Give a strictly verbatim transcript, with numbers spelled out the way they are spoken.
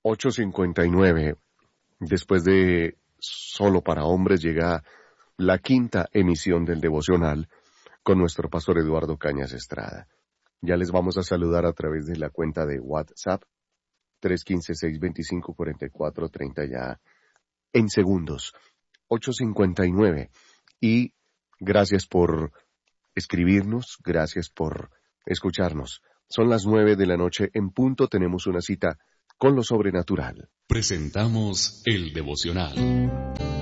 ocho cincuenta y nueve. Después de Solo para Hombres llega la quinta emisión del devocional con nuestro pastor Eduardo Cañas Estrada. Ya les vamos a saludar a través de la cuenta de WhatsApp tres uno cinco, seis dos cinco, cuatro cuatro tres cero ya en segundos. ocho cincuenta y nueve. Y gracias por escribirnos, gracias por escucharnos. Son las nueve de la noche en punto, tenemos una cita con lo sobrenatural. Presentamos el devocional.